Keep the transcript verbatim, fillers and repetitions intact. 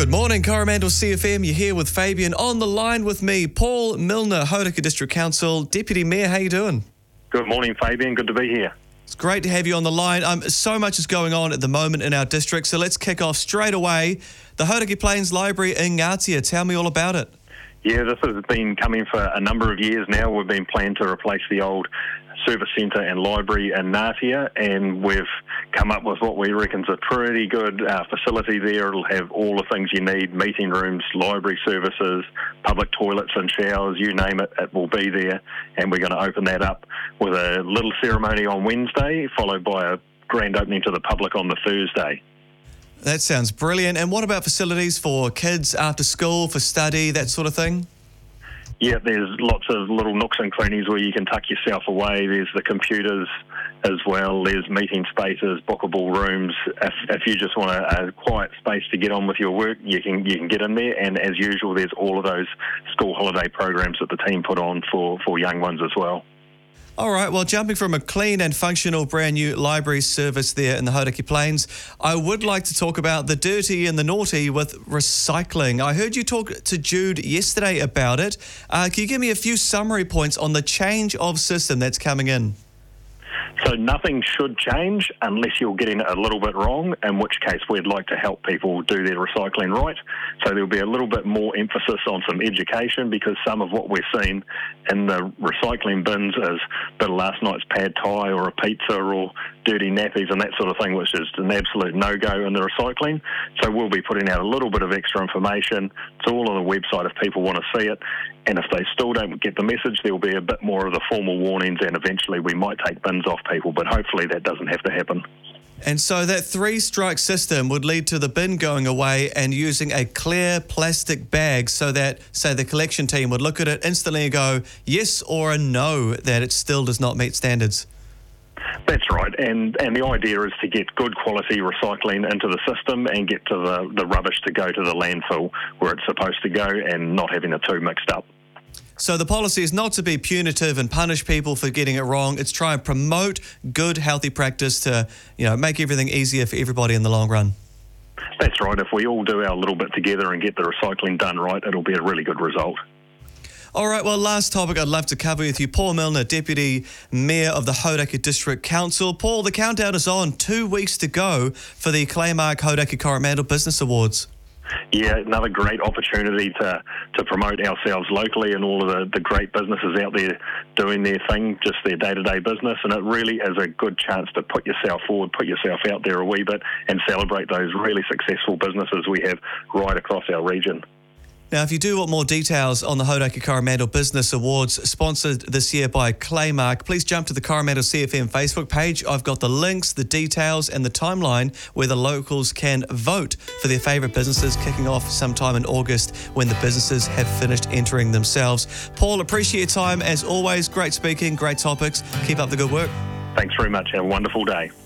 Good morning, Coromandel C F M. You're here with Fabian. On the line with me, Paul Milner, Hauraki District Council Deputy Mayor. How you doing? Good morning, Fabian. Good to be here. It's great to have you on the line. Um, so much is going on at the moment in our district, so let's kick off straight away. The Hauraki Plains Library in Ngatea. Tell me all about it. Yeah, this has been coming for a number of years now. We've been planning to replace the old service centre and library in Ngatea, and we've come up with what we reckon is a pretty good uh, facility there. It'll have all the things you need: meeting rooms, library services, public toilets and showers, you name it, it will be there. And we're going to open that up with a little ceremony on Wednesday, followed by a grand opening to the public on the Thursday. That sounds brilliant. And what about facilities for kids after school, for study, that sort of thing? Yeah, there's lots of little nooks and crannies where you can tuck yourself away. There's the computers as well. There's meeting spaces, bookable rooms. If, if you just want a, a quiet space to get on with your work, you can you can get in there. And as usual, there's all of those school holiday programs that the team put on for, for young ones as well. All right, well, jumping from a clean and functional brand new library service there in the Hauraki Plains, I would like to talk about the dirty and the naughty with recycling. I heard you talk to Jude yesterday about it. Uh, can you give me a few summary points on the change of system that's coming in? So nothing should change unless you're getting it a little bit wrong, in which case we'd like to help people do their recycling right. So there'll be a little bit more emphasis on some education, because some of what we're seeing in the recycling bins is a bit of last night's pad thai or a pizza or dirty nappies and that sort of thing, which is an absolute no-go in the recycling. So we'll be putting out a little bit of extra information. It's all on the website if people want to see it. And if they still don't get the message, there'll be a bit more of the formal warnings, and eventually we might take bins off people, but hopefully that doesn't have to happen. And so that three-strike system would lead to the bin going away and using a clear plastic bag, so that, say, the collection team would look at it instantly and go yes or a no, that it still does not meet standards. That's right, and and the idea is to get good quality recycling into the system and get to the, the rubbish to go to the landfill where it's supposed to go, and not having the two mixed up. So the policy is not to be punitive and punish people for getting it wrong. It's try and promote good, healthy practice to, you know, make everything easier for everybody in the long run. That's right. If we all do our little bit together and get the recycling done right, it'll be a really good result. All right, well, last topic I'd love to cover with you, Paul Milner, Deputy Mayor of the Hauraki District Council. Paul, the countdown is on. Two weeks to go for the Claymark Hauraki Coromandel Business Awards. Yeah, another great opportunity to, to promote ourselves locally and all of the, the great businesses out there doing their thing, just their day-to-day business. And it really is a good chance to put yourself forward, put yourself out there a wee bit, and celebrate those really successful businesses we have right across our region. Now, if you do want more details on the Hauraki Coromandel Business Awards, sponsored this year by Claymark, please jump to the Coromandel C F M Facebook page. I've got the links, the details and the timeline where the locals can vote for their favourite businesses, kicking off sometime in August when the businesses have finished entering themselves. Paul, appreciate your time as always. Great speaking, great topics. Keep up the good work. Thanks very much. Have a wonderful day.